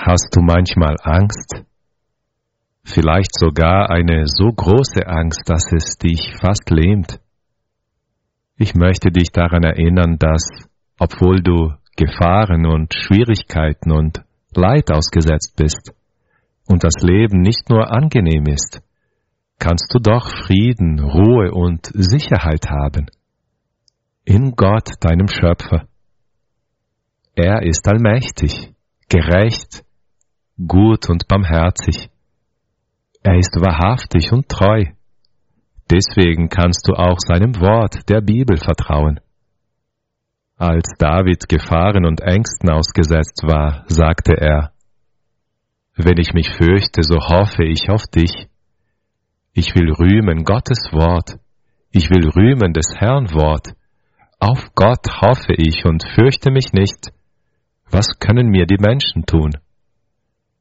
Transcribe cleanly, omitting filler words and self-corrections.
Hast du manchmal Angst? Vielleicht sogar eine so große Angst, dass es dich fast lähmt. Ich möchte dich daran erinnern, dass, obwohl du Gefahren und Schwierigkeiten und Leid ausgesetzt bist und das Leben nicht nur angenehm ist, kannst du doch Frieden, Ruhe und Sicherheit haben. In Gott, deinem Schöpfer. Er ist allmächtig, gerecht, gut und barmherzig. Er ist wahrhaftig und treu. Deswegen kannst du auch seinem Wort, der Bibel, vertrauen. Als David Gefahren und Ängsten ausgesetzt war, sagte er: Wenn ich mich fürchte, so hoffe ich auf dich. Ich will rühmen Gottes Wort. Ich will rühmen des Herrn Wort. Auf Gott hoffe ich und fürchte mich nicht. Was können mir die Menschen tun?